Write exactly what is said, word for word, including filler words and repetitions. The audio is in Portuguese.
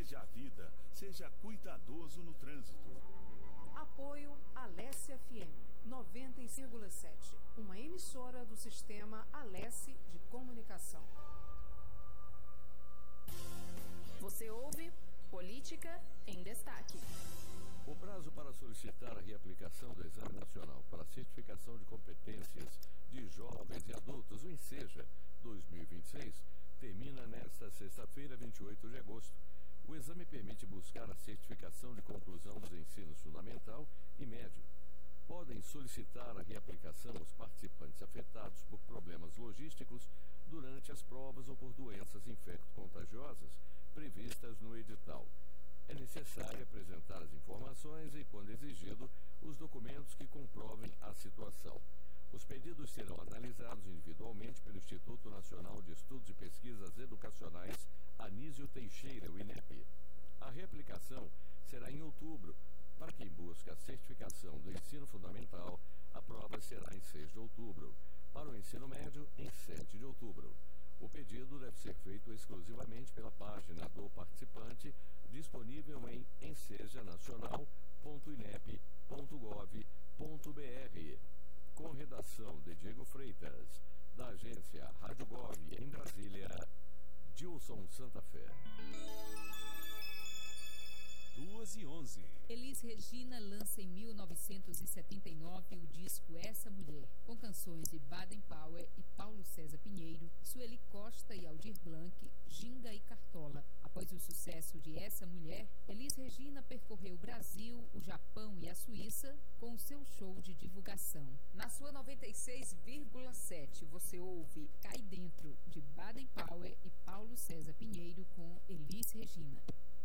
Proteja a vida. Seja cuidadoso no trânsito. Apoio Alesse F M noventa vírgula sete, uma emissora do sistema Alesse de comunicação. Você ouve Política em Destaque. O prazo para solicitar a reaplicação do Exame Nacional para a Certificação de Competências de Jovens e Adultos, o ENSEJA dois mil e vinte e seis, termina nesta sexta-feira, vinte e oito de agosto. O exame permite buscar a certificação de conclusão dos ensinos fundamental e médio. Podem solicitar a reaplicação os participantes afetados por problemas logísticos durante as provas ou por doenças infecto-contagiosas previstas no edital. É necessário apresentar as informações e, quando exigido, os documentos que comprovem a situação. Os pedidos serão analisados individualmente pelo Instituto Nacional de Estudos e Pesquisas Educacionais Anísio Teixeira, o INEP. A reaplicação será em outubro. Para quem busca a certificação do ensino fundamental, a prova será em seis de outubro. Para o ensino médio, em sete de outubro. O pedido deve ser feito exclusivamente pela página do participante, disponível em ensejanacional ponto inep ponto gov ponto br. Com redação de Diego Freitas, da agência Rádio Gov em Brasília, Dilson Santa Fé. duas e onze. Elis Regina lança em mil novecentos e setenta e nove o disco Essa Mulher, com canções de Baden Powell e Paulo César Pinheiro, Sueli Costa e Aldir Blanc, Ginga e Cartola. Após o sucesso de Essa Mulher, Elis Regina percorreu o Brasil, o Japão e a Suíça com o seu show de divulgação. Na sua noventa e seis vírgula sete, você ouve Cai Dentro, de Baden Powell e Paulo César Pinheiro com Elis Regina.